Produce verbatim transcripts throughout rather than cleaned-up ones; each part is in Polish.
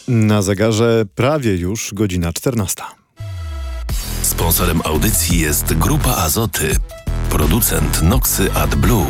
Na zegarze prawie już godzina czternasta. Sponsorem audycji jest Grupa Azoty, producent Noxy AdBlue.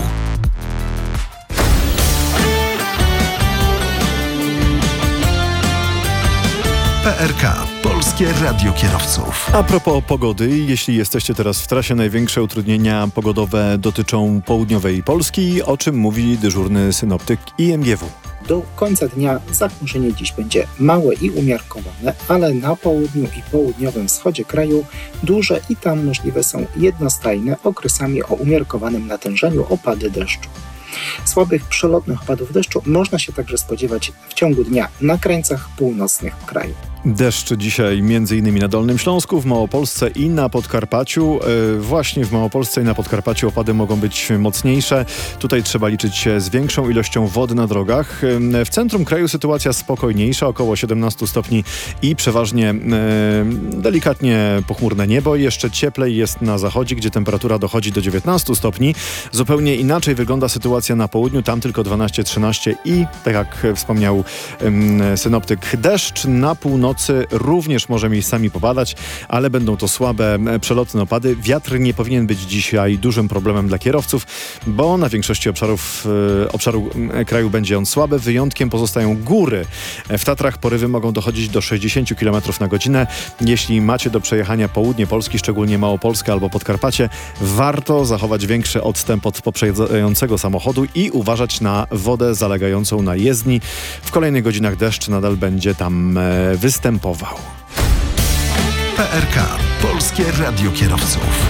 P R K. Polskie Radio Kierowców. A propos pogody, jeśli jesteście teraz w trasie, największe utrudnienia pogodowe dotyczą południowej Polski, o czym mówi dyżurny synoptyk I M G W. Do końca dnia zachmurzenie dziś będzie małe i umiarkowane, ale na południu i południowym wschodzie kraju duże i tam możliwe są jednostajne, okresami o umiarkowanym natężeniu opady deszczu. Słabych, przelotnych opadów deszczu można się także spodziewać w ciągu dnia na krańcach północnych kraju. Deszcz dzisiaj m.in. na Dolnym Śląsku, w Małopolsce i na Podkarpaciu. Właśnie w Małopolsce i na Podkarpaciu opady mogą być mocniejsze. Tutaj trzeba liczyć się z większą ilością wody na drogach. W centrum kraju sytuacja spokojniejsza, około siedemnaście stopni i przeważnie e, delikatnie pochmurne niebo. Jeszcze cieplej jest na zachodzie, gdzie temperatura dochodzi do dziewiętnaście stopni. Zupełnie inaczej wygląda sytuacja na południu, tam tylko dwanaście trzynaście i, tak jak wspomniał e, synoptyk, deszcz na północy również może miejscami popadać, ale będą to słabe, przelotne opady. Wiatr nie powinien być dzisiaj dużym problemem dla kierowców, bo na większości obszarów e, obszaru kraju będzie on słaby. Wyjątkiem pozostają góry. W Tatrach porywy mogą dochodzić do sześćdziesiąt kilometrów na godzinę. Jeśli macie do przejechania południe Polski, szczególnie Małopolskę albo Podkarpacie, warto zachować większy odstęp od poprzedzającego samochodu i uważać na wodę zalegającą na jezdni. W kolejnych godzinach deszcz nadal będzie tam e, występował. P R K. Polskie Radio Kierowców.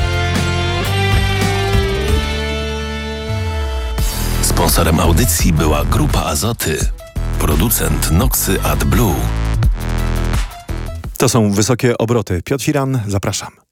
Sponsorem audycji była Grupa Azoty, producent Noxy AdBlue. To są wysokie obroty. Piotr Firan, zapraszam.